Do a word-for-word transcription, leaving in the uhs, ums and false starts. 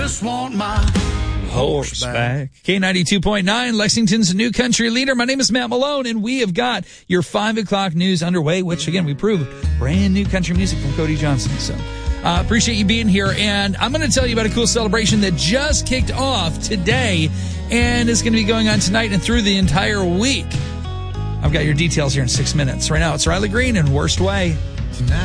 Just want my horseback. K ninety-two point nine, Lexington's new country leader. My name is Matt Malone, and we have got your five o'clock news underway, which, again, we proved brand new country music from Cody Johnson. So uh, appreciate you being here. And I'm going to tell you about a cool celebration that just kicked off today and is going to be going on tonight and through the entire week. I've got your details here in six minutes. Right now, it's Riley Green and Worst Way.